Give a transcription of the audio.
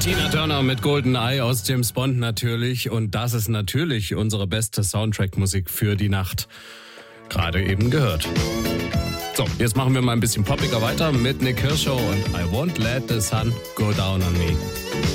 Tina Turner mit Golden Eye aus James Bond natürlich. Und das ist natürlich unsere beste Soundtrack-Musik für die Nacht. Gerade eben gehört. So, jetzt machen wir mal ein bisschen poppiger weiter mit Nick Kershaw und I Won't Let the Sun Go Down on Me.